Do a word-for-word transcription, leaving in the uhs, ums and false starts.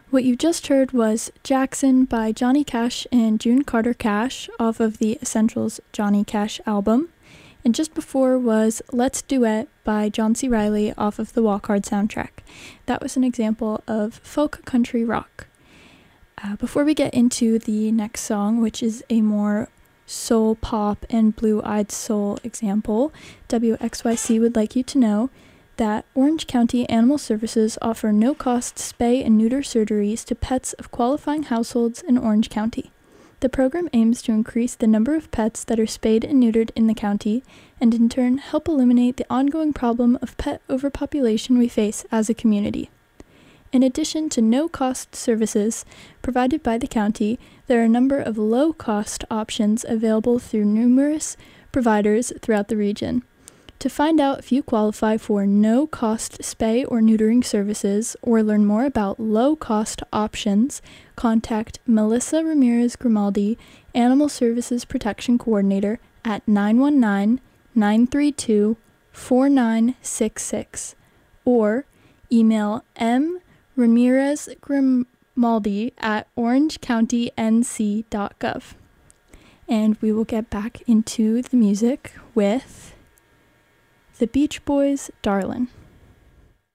What you just heard was Jackson by Johnny Cash and June Carter Cash off of the Essentials Johnny Cash album. And just before was Let's Duet by John C. Reilly off of the Walk Hard soundtrack. That was an example of folk country rock. Uh, before we get into the next song, which is a more soul pop and blue-eyed soul example, W X Y C would like you to know that Orange County Animal Services offer no-cost spay and neuter surgeries to pets of qualifying households in Orange County. The program aims to increase the number of pets that are spayed and neutered in the county, and in turn help eliminate the ongoing problem of pet overpopulation we face as a community. In addition to no-cost services provided by the county, there are a number of low-cost options available through numerous providers throughout the region. To find out if you qualify for no-cost spay or neutering services or learn more about low-cost options, contact Melissa Ramirez Grimaldi, Animal Services Protection Coordinator, at nine one nine, nine three two, four nine six six or email m ramirez grimaldi at orange county n c dot gov. And we will get back into the music with The Beach Boys' Darlin'.